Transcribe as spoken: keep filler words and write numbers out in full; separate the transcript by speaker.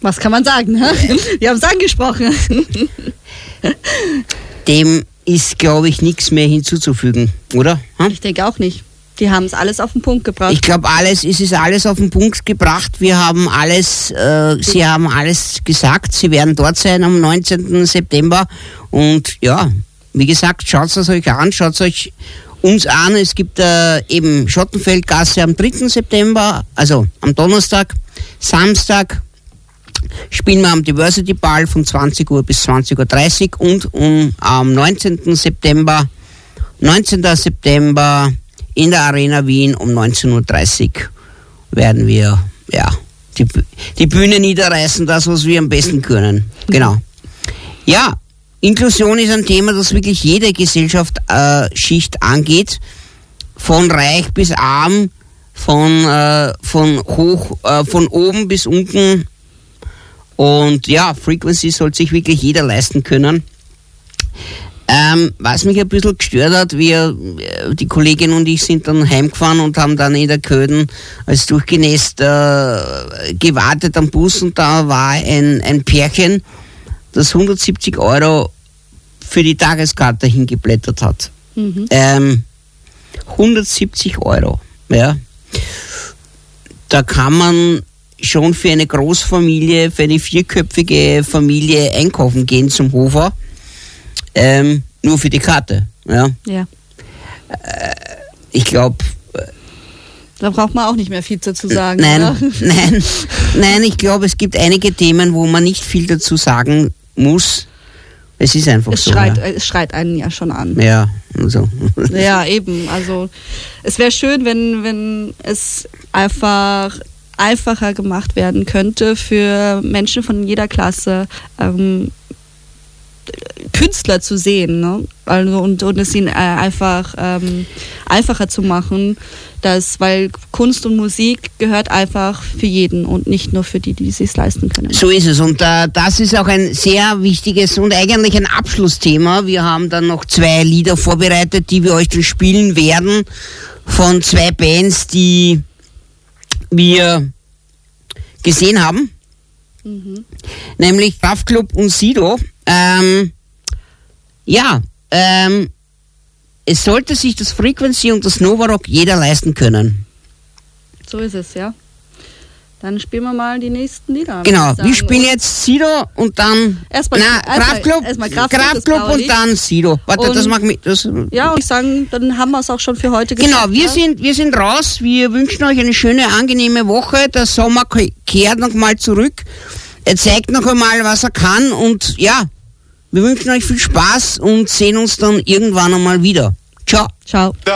Speaker 1: Was kann man sagen? Ne? Wir haben es angesprochen.
Speaker 2: Dem ist, glaube ich, nichts mehr hinzuzufügen, oder? Hm?
Speaker 1: Ich denke auch nicht. Die haben es alles auf den Punkt gebracht.
Speaker 2: Ich glaube, alles, es ist alles auf den Punkt gebracht. Wir haben alles, äh, Sie haben alles gesagt. Sie werden dort sein am neunzehnten September. Und ja, wie gesagt, schaut es euch an, schaut euch uns an. Es gibt äh, eben Schottenfeldgasse am dritten September, also am Donnerstag, Samstag spielen wir am Diversity Ball von zwanzig Uhr bis zwanzig Uhr dreißig und um, am neunzehnten September, neunzehnten September in der Arena Wien um neunzehn Uhr dreißig werden wir ja die, die Bühne niederreißen, das, was wir am besten können. Genau. Ja, Inklusion ist ein Thema, das wirklich jede Gesellschaftsschicht äh, angeht, von reich bis arm, von, äh, von hoch, äh, von oben bis unten. Und ja, Frequency soll sich wirklich jeder leisten können. Ähm, was mich ein bisschen gestört hat, wir, die Kollegin und ich sind dann heimgefahren und haben dann in der Köden als durchgenässt äh, gewartet am Bus, und da war ein, ein Pärchen, das hundertsiebzig Euro für die Tageskarte hingeblättert hat. Mhm. Ähm, hundertsiebzig Euro, ja. Da kann man schon für eine Großfamilie, für eine vierköpfige Familie einkaufen gehen zum Hofer. Ähm, nur für die Karte, ja.
Speaker 1: Ja.
Speaker 2: Äh, ich glaube...
Speaker 1: Da braucht man auch nicht mehr viel dazu sagen.
Speaker 2: Nein,
Speaker 1: oder?
Speaker 2: nein, nein, ich glaube, es gibt einige Themen, wo man nicht viel dazu sagen muss. Es ist einfach
Speaker 1: es
Speaker 2: so.
Speaker 1: Schreit,
Speaker 2: ja.
Speaker 1: Es schreit einen ja schon an.
Speaker 2: Ja, also.
Speaker 1: Ja, eben. Also es wäre schön, wenn, wenn es einfach einfacher gemacht werden könnte für Menschen von jeder Klasse, ähm, Künstler zu sehen, ne? Also und, und es ihnen äh, einfach ähm, einfacher zu machen, dass, weil Kunst und Musik gehört einfach für jeden und nicht nur für die, die es sich leisten können.
Speaker 2: So ist es, und äh, das ist auch ein sehr wichtiges und eigentlich ein Abschlussthema. Wir haben dann noch zwei Lieder vorbereitet, die wir euch dann spielen werden, von zwei Bands, die wir gesehen haben, mhm. nämlich Kraftklub und Sido. Ähm, ja, ähm, es sollte sich das Frequency und das Novarock jeder leisten können.
Speaker 1: So ist es, ja. Dann spielen wir mal die nächsten Lieder.
Speaker 2: Genau, wir spielen jetzt Sido und dann
Speaker 1: erstmal
Speaker 2: Kraftklub,
Speaker 1: erstmal Kraftklub,
Speaker 2: Kraftklub und dann Sido. Warte,
Speaker 1: und
Speaker 2: das mag mich. Das,
Speaker 1: ja, und ich sagen, dann haben wir es auch schon für heute geschafft.
Speaker 2: Genau, wir
Speaker 1: ja?
Speaker 2: sind, wir sind raus. Wir wünschen euch eine schöne, angenehme Woche. Der Sommer kehrt noch mal zurück. Er zeigt noch einmal, was er kann, und ja, wir wünschen euch viel Spaß und sehen uns dann irgendwann einmal wieder. Ciao.
Speaker 1: Ciao.